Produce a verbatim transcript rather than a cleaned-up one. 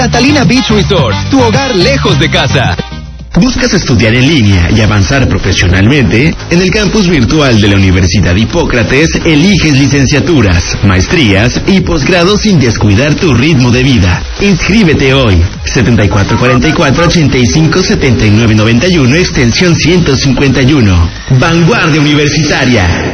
Catalina Beach Resort, tu hogar lejos de casa. ¿Buscas estudiar en línea y avanzar profesionalmente? En el campus virtual de la Universidad Hipócrates eliges licenciaturas, maestrías y posgrados sin descuidar tu ritmo de vida. Inscríbete hoy. setenta y cuatro cuarenta y cuatro, ochenta y cinco, setenta y nueve noventa y uno, extensión ciento cincuenta y uno. Vanguardia Universitaria.